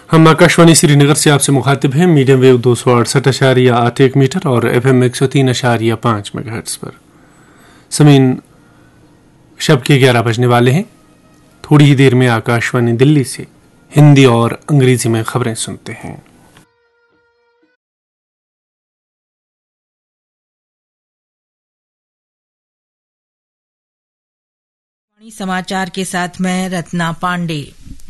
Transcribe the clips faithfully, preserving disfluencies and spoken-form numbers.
हम आकाशवाणी श्रीनगर से आपसे मुखातिब हैं मीडियम वेव दो सौ अड़सठ अशारिया आठ एक मीटर और एफ एम एक सौ तीन अशारिया पाँच मेगाहर्ट्ज पर। समीन शब के ग्यारह बजने वाले हैं। थोड़ी ही देर में आकाशवाणी दिल्ली से हिंदी और अंग्रेजी में खबरें सुनते हैं। समाचार के साथ मैं रत्ना पांडे।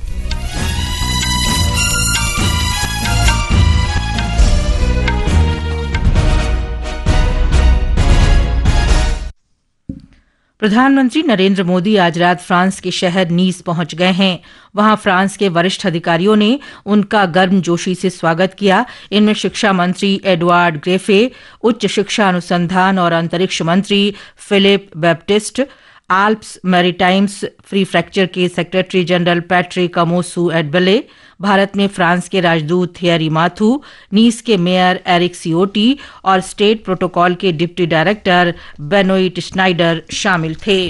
प्रधानमंत्री नरेंद्र मोदी आज रात फ्रांस के शहर नीस पहुंच गए हैं। वहां फ्रांस के वरिष्ठ अधिकारियों ने उनका गर्मजोशी से स्वागत किया। इनमें शिक्षा मंत्री एडवार्ड ग्रेफे, उच्च शिक्षा अनुसंधान और अंतरिक्ष मंत्री Philip Baptist, Alps मैरीटाइम्स free fracture के सेक्रेटरी जनरल पैट्रिक अमोसू एडबले, भारत में फ्रांस के राजदूत थियरी माथू, नीस के मेयर एरिक सियोटी और स्टेट प्रोटोकॉल के डिप्टी डायरेक्टर बेनोइट स्नाइडर शामिल थे।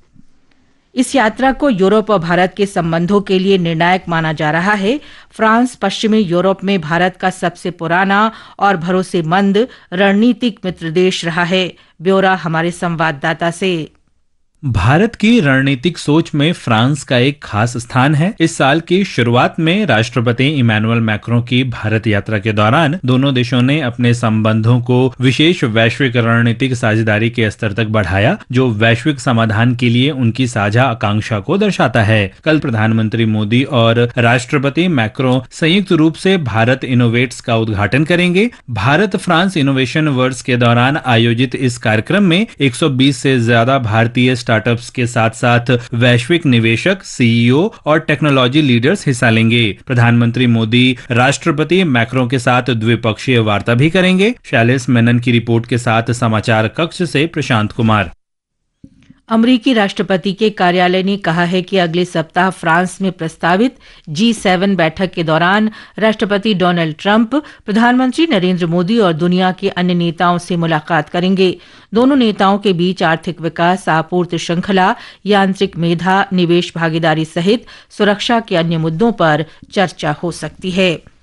इस यात्रा को यूरोप और भारत के संबंधों के लिए निर्णायक माना जा रहा है। फ्रांस पश्चिमी यूरोप में भारत का सबसे पुराना और भरोसेमंद रणनीतिक मित्र देश रहा है। ब्यौरा हमारे संवाददाता से। भारत की रणनीतिक सोच में फ्रांस का एक खास स्थान है। इस साल की शुरुआत में राष्ट्रपति इमैनुअल मैक्रों की भारत यात्रा के दौरान दोनों देशों ने अपने संबंधों को विशेष वैश्विक रणनीतिक साझेदारी के स्तर तक बढ़ाया, जो वैश्विक समाधान के लिए उनकी साझा आकांक्षा को दर्शाता है। कल प्रधानमंत्री मोदी और राष्ट्रपति मैक्रों संयुक्त रूप से भारत इनोवेट्स का उद्घाटन करेंगे। भारत फ्रांस इनोवेशन वर्ड्स के दौरान आयोजित इस कार्यक्रम में एक सौ बीस से ज्यादा भारतीय स्टार्टअप्स के साथ साथ वैश्विक निवेशक, सीईओ और टेक्नोलॉजी लीडर्स हिस्सा लेंगे। प्रधानमंत्री मोदी राष्ट्रपति मैक्रों के साथ द्विपक्षीय वार्ता भी करेंगे। शैलेश मेनन की रिपोर्ट के साथ समाचार कक्ष से प्रशांत कुमार। अमरीकी राष्ट्रपति के कार्यालय ने कहा है कि अगले सप्ताह फ्रांस में प्रस्तावित जी सेवन बैठक के दौरान राष्ट्रपति डोनाल्ड ट्रंप प्रधानमंत्री नरेंद्र मोदी और दुनिया के अन्य नेताओं से मुलाकात करेंगे। दोनों नेताओं के बीच आर्थिक विकास, आपूर्ति श्रृंखला, यांत्रिक मेधा, निवेश भागीदारी सहित सुरक्षा के अन्य मुद्दों पर चर्चा हो सकती है।